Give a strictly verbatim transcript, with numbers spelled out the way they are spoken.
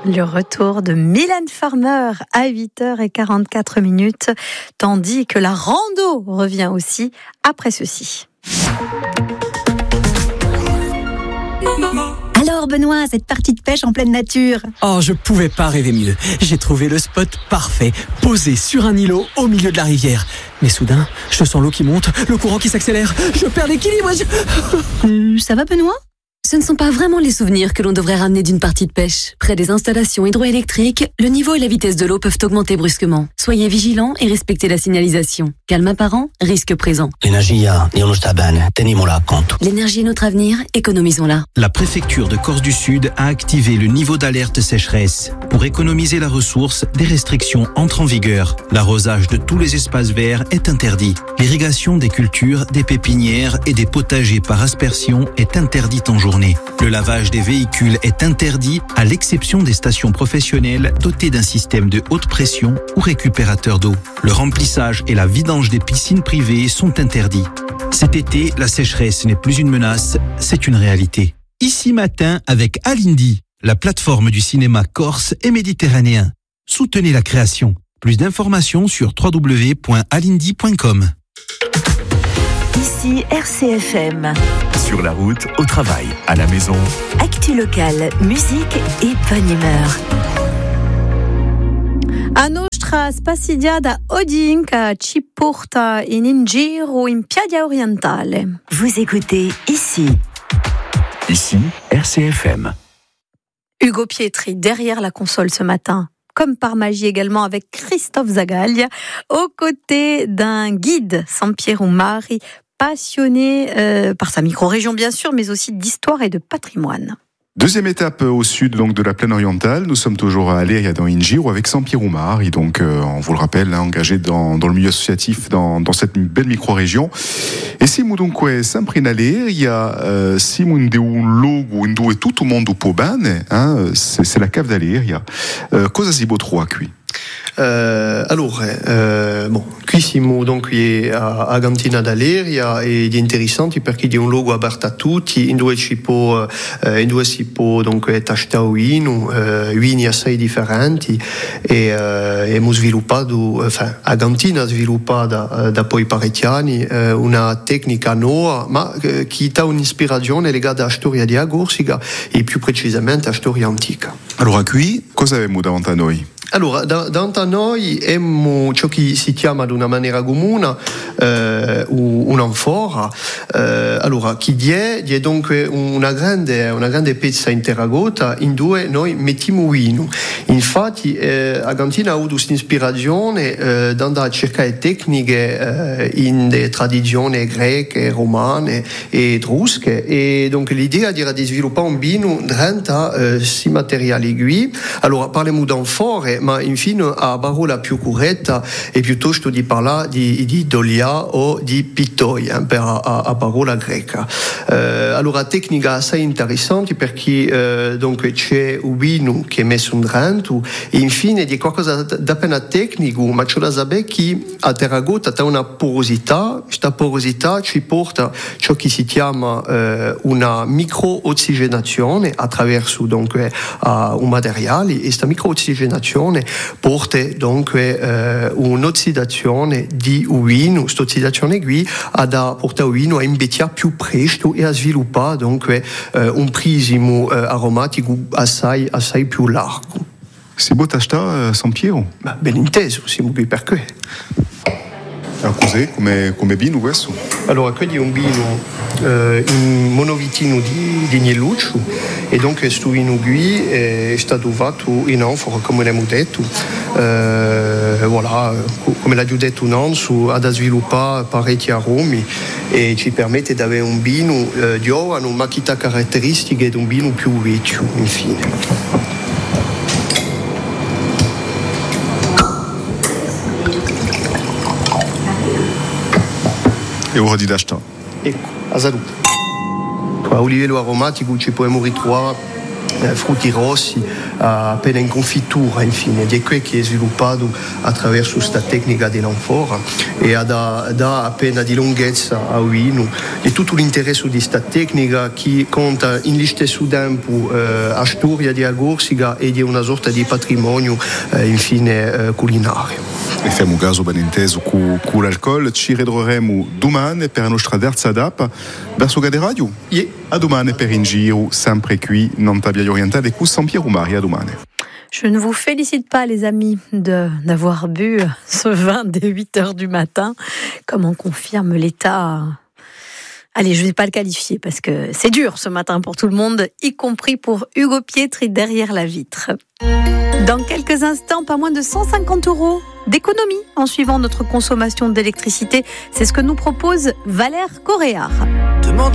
Le retour de Mylène Farmer à huit heures quarante-quatre minutes, tandis que la rando revient aussi après ceci. Alors Benoît, cette partie de pêche en pleine nature. Oh, je pouvais pas rêver mieux. J'ai trouvé le spot parfait, posé sur un îlot au milieu de la rivière. Mais soudain, je sens l'eau qui monte, le courant qui s'accélère, je perds l'équilibre. Je... Euh, ça va Benoît ? Ce ne sont pas vraiment les souvenirs que l'on devrait ramener d'une partie de pêche. Près des installations hydroélectriques, le niveau et la vitesse de l'eau peuvent augmenter brusquement. Soyez vigilants et respectez la signalisation. Calme apparent, risque présent. L'energia non lo sta bene, tenimola a conto. L'énergie est notre avenir, économisons-la. La préfecture de Corse du Sud a activé le niveau d'alerte sécheresse. Pour économiser la ressource, des restrictions entrent en vigueur. L'arrosage de tous les espaces verts est interdit. L'irrigation des cultures, des pépinières et des potagers par aspersion est interdite en journée. Le lavage des véhicules est interdit à l'exception des stations professionnelles dotées d'un système de haute pression ou récupérateur d'eau. Le remplissage et la vidange des piscines privées sont interdits. Cet été, la sécheresse n'est plus une menace, c'est une réalité. Ici Matin avec Alindy, la plateforme du cinéma corse et méditerranéen. Soutenez la création. Plus d'informations sur w w w point alindy point com. Ici R C F M. Sur la route, au travail, à la maison. Actu locale, musique et bonne humeur. A nostra spaziata odinka ci porta in un giro in Piadia Orientale. Vous écoutez Ici. Ici, R C F M. Hugo Pietri derrière la console ce matin. Comme par magie également avec Christophe Zagaglia, aux côtés d'un guide, Sampiero Mari, passionné euh, par sa micro-région bien sûr, mais aussi d'histoire et de patrimoine. Deuxième étape au sud donc de la plaine orientale, nous sommes toujours à Aleria dans Ingiro avec Sampiero Mari, donc euh, on vous le rappelle, hein, engagé dans, dans le milieu associatif dans, dans cette belle micro-région. E siamo dunque sempre in Aleria, euh, siamo in un luogo in dove tutto il mondo può bene, hein, c'est, c'est la cave d'Aleria. Euh, cosa si può trovare qui? Euh, allora, eh, bon, qui siamo donc a, a Gantina d'Aleria ed è interessante perché è un luogo aperto a tutti, in dove si può, eh, in dove si può donc tastare vino, eh, vini assai differenti e eh, abbiamo sviluppato, enfin, a Gantina ha sviluppato da poi parecchi anni eh, una tecnica nuova, ma eh, che dà un'ispirazione legata alla storia di Agorsica e più precisamente alla storia antica. Allora qui cosa abbiamo davanti a noi? Allora, da, davanti a noi abbiamo ciò che si chiama di una maniera comune eh, un'anfora. Eh, allora, chi è? È dunque una grande, una grande pezza interragota in dove noi mettiamo vino. Infatti, eh, a Gantina ha avuto questa ispirazione eh, di andare a cercare tecniche eh, in le tradizioni greche, romane e etrusche. E dunque l'idea era di sviluppare un vino dentro eh, questi materiali qui. Allora, parliamo d'anfore, ma infine a parola più corretta e piuttosto di parlare di, di dolia o di pitoi eh, per a, a parola greca. Eh, allora tecnica assai interessante perché eh, donc c'è un vino che è messo dentro e infine di qualcosa d'appena tecnico, ma c'è da sapere che a terracotta c'è una porosità, questa porosità ci porta ciò che si chiama eh, una micro-ossigenazione attraverso donc, eh, un materiale e questa micro-ossigenazione porta dunque eh, un'ossidazione di vino, questa ossidazione qui ha da portare il vino a invecchiare più presto e a sviluppare dunque eh, un prismo eh, aromatico assai, assai più largo. Si può tastare uh, Sampiero? Ma ben inteso, siamo qui per questo. Allora, cos'è? Come, come vino questo? Allora, quello è un vino eh, in monovitino di, di Nieluccio e dunque questo vino qui è stato fatto in anfora, come abbiamo detto. Eh, voilà, come l'ha già detto Nanzu, ha da sviluppare parecchi aromi e ci permette di avere un vino eh, giovane, ma che ha caratteristiche di un vino più vecchio, infine. E ora di tastare. Ecco, a salute. A livello aromatico ci possiamo ritrovare eh, frutti rossi appena in confitura, infine, ed è qui che è sviluppato attraverso questa tecnica dell'anfora e da, da appena di lunghezza a vino. È tutto l'interesse di questa tecnica che conta in lo stesso tempo eh, la storia di Corsica e di una sorta di patrimonio eh, infine eh, culinario. E femo caso ben inteso cu, cu l'alcol, ci redroremo domani per la nostra terza tappa verso Gade Radio. Yeah. A domani per in giro, sempre qui, non Tabia Orientale, cu Sampiero Mari, a domani. Je ne vous félicite pas, les amis, de, d'avoir bu ce vin dès huit heures du matin, comme on confirme l'état. Allez, je ne vais pas le qualifier parce que c'est dur ce matin pour tout le monde, y compris pour Hugo Pietri derrière la vitre. Dans quelques instants, pas moins de cent cinquante euros d'économie en suivant notre consommation d'électricité. C'est ce que nous propose Valère Coréard.